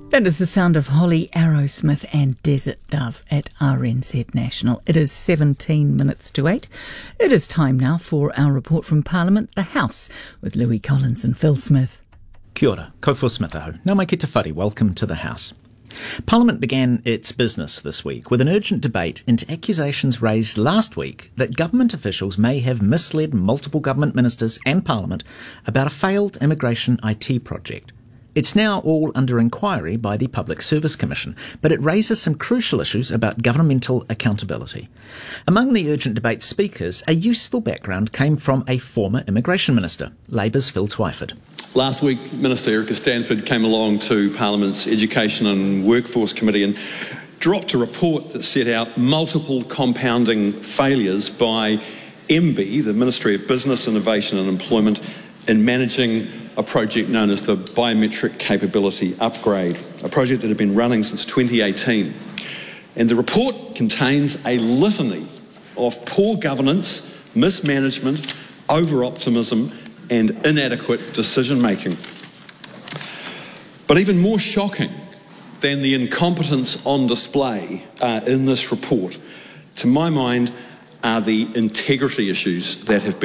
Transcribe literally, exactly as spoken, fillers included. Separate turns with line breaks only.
That is the sound of Holly Arrowsmith and Desert Dove at R N Z National. It is seventeen minutes to eight. It is time now for our report from Parliament, the House, with Louis Collins and Phil Smith.
Kia ora, kouwhua Smith aho. Nau mai ki te whare, welcome to the House. Parliament began its business this week with an urgent debate into accusations raised last week that government officials may have misled multiple government ministers and Parliament about a failed immigration I T project. It's now all under inquiry by the Public Service Commission, but it raises some crucial issues about governmental accountability. Among the urgent debate speakers, a useful background came from a former immigration minister, Labour's Phil Twyford.
Last week, Minister Erica Stanford came along to Parliament's Education and Workforce Committee and dropped a report that set out multiple compounding failures by M B, the Ministry of Business, Innovation and Employment, in managing a project known as the Biometric Capability Upgrade, a project that had been running since twenty eighteen. And the report contains a litany of poor governance, mismanagement, over-optimism and inadequate decision-making. But even more shocking than the incompetence on display uh, in this report, to my mind, are the integrity issues that have been